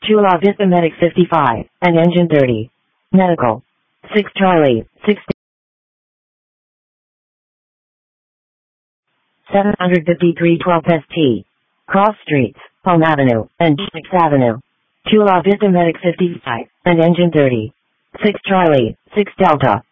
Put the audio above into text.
Chula Vista Medic 55, and Engine 30. Medical. 6 Charlie, 6 753 12 ST. Cross Streets, Palm Avenue, and Jennings Avenue. Chula Vista Medic 55, and Engine 30. 6 Charlie, 6 Delta.